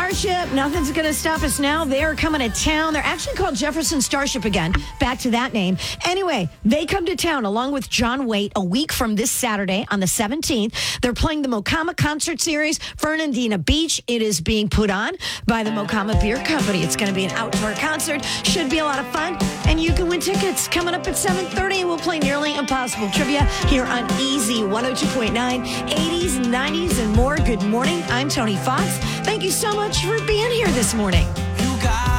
Starship, nothing's going to stop us now. They're coming to town. They're actually called Jefferson Starship again. Back to that name. Anyway, they come to town along with John Waite a week from this Saturday on the 17th. They're playing the Mocama Concert Series, Fernandina Beach. It is being put on by the Mocama Beer Company. It's going to be an outdoor concert. Should be a lot of fun. And you can win tickets coming up at 7:30. We'll play Nearly Impossible Trivia here on Easy 102.9, 80s, 90s, and more. Good morning. I'm Tony Fox. Thank you so much for being here this morning.